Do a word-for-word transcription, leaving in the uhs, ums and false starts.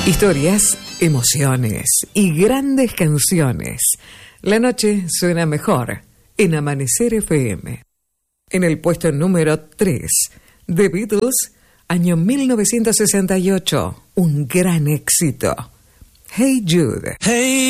Historias, emociones y grandes canciones. La noche suena mejor en Amanecer F M. En el puesto número tres, The Beatles, año mil novecientos sesenta y ocho, un gran éxito. Hey Jude. Hey